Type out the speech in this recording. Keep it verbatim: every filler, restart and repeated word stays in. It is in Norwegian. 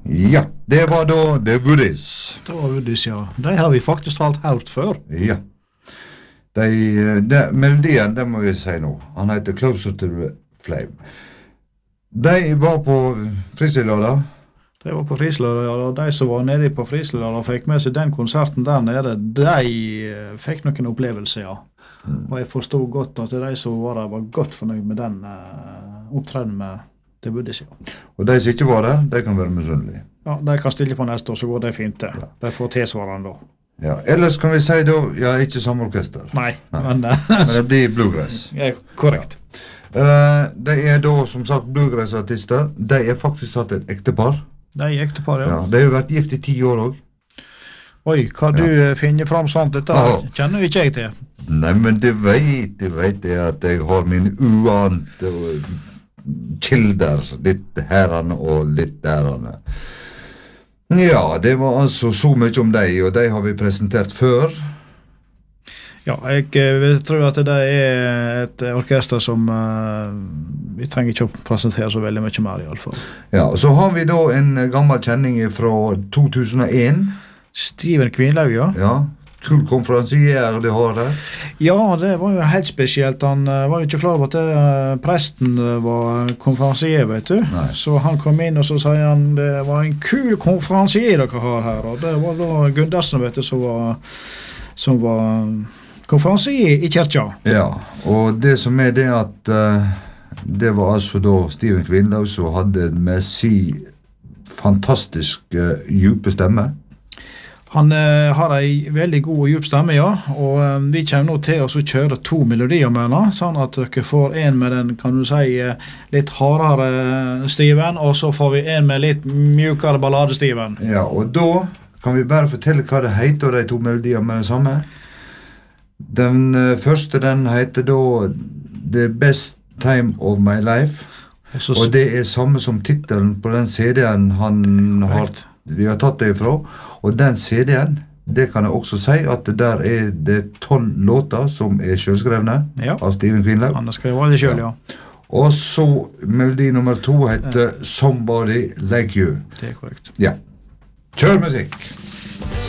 Ja, det var da The Woodies. Det var Woodies, ja. De har vi faktisk alt hørt før. Ja. De, de, melodien, det må vi si nå. Han heter Closer to the Flame. De var på Frisløyda. De var på Frisløyda, og de som var nede på Frisløyda og fikk med seg den konserten der nede, de fikk noen opplevelser, ja. Mm. Og jeg forstod godt at de som var der var godt fornøyd med den uh, opptreden med The Woodies, ja. Og de som ikke var der, de kan være misunnelige. Ja, de kan stille på neste år, så går det fint det. Ja. De får tilsvarende da. Ja, ellers kan vi si da, ja, ikke samme orkester. Nei, Nei. Men, men det blir bluegrass. Ja, korrekt. Ja. Uh, de er da, som sagt, bluegrass-artister. De er faktisk hatt et ektepar. De er ektepar, ja. Ja. De har vært gift i ti år også. Oi, hva du ja. finner fram sånt, dette ah. kjenner ikke jeg til. Nei, men du vet, du vet det at jeg har min uante kilder, litt herrene og litt derene. Ja, det var altså så mye om deg, og de har vi presentert før. Ja, jeg, jeg tror at det er et orkester som uh, vi trenger ikke å presentere så veldig mye mer i alle fall. Ja, og så har vi da en gammel kjenning fra to tusen og en. Steven Kvinlaug, ja. Ja, kul konferansier de har der. Ja, det var jo helt spesielt. Han uh, var jo ikke klar over at det, uh, presten var konferansier, vet du. Nei. Så han kom inn og så sa han, det var en kul konferansier dere har her. Og det var da Gundersen, vet du, som var, som var konferansier i kirka. Ja, og det som er det at uh, det var altså da Steven Kvinlaug som hadde med si fantastisk uh, djupe stemme. Han uh, har en veldig god og djup stemme, ja, og um, vi kommer nå til å kjøre to melodier med henne, sånn at dere får en med den, kan du si, uh, litt hardere Steven, og så får vi en med litt mjukere ballade Steven. Ja, og da kan vi bare fortelle hva det heter, de to melodier med det samme. Den uh, første, den heter da The Best Time of My Life, så, og det er samme som titelen på den C D-en han har, vi har tatt det ifra, og den C D-en, det kan jeg også si at der er det tolv låter som er selvskrevne ja. Av Steven Kvinlaug. Han har skrevet det selv, ja. ja. Og så melodi nummer to heter Somebody Like You. Det er korrekt. Ja. Kjør musikk!